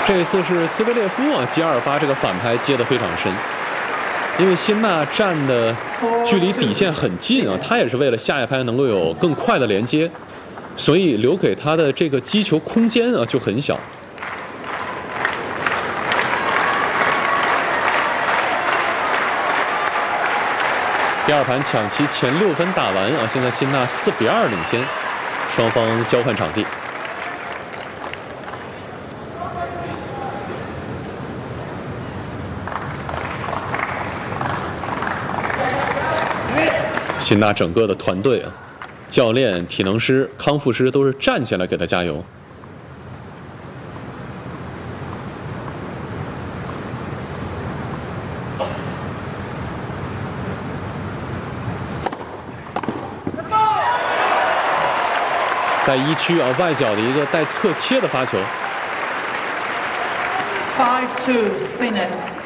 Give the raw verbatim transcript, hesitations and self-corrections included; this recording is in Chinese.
这一次是兹维列夫啊，接二发这个反拍接得非常深，因为辛纳站的距离底线很近啊，他也是为了下一拍能够有更快的连接，所以留给他的这个击球空间啊就很小。第二盘抢七前六分打完啊，现在辛纳四比二领先，双方交换场地。辛纳整个的团队啊，教练、体能师、康复师都是站起来给他加油。在一区啊外角的一个带侧切的发球。 five two Synod。